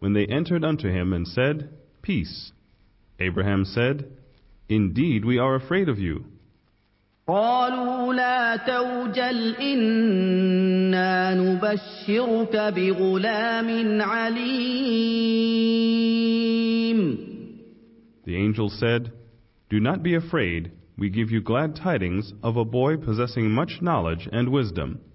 when they entered unto him and said, Peace. Abraham said, Indeed, we are afraid of you. قالوا لا توجل إنا نبشرك بغلام عليم. The angel said, Do not be afraid, we give you glad tidings of a boy possessing much knowledge and wisdom.